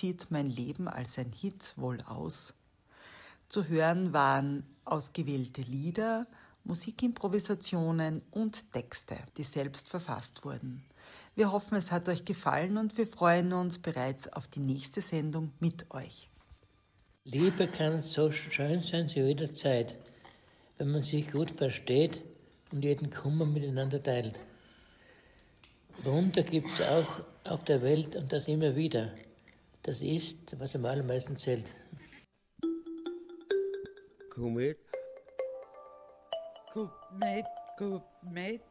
sieht mein Leben als ein Hit wohl aus? Zu hören waren ausgewählte Lieder, Musikimprovisationen und Texte, die selbst verfasst wurden. Wir hoffen, es hat euch gefallen und wir freuen uns bereits auf die nächste Sendung mit euch. Liebe kann so schön sein zu jeder Zeit, wenn man sich gut versteht und jeden Kummer miteinander teilt. Wunder gibt es auch auf der Welt und das immer wieder. Das ist, was am allermeisten zählt. Komet. Komet, Komet.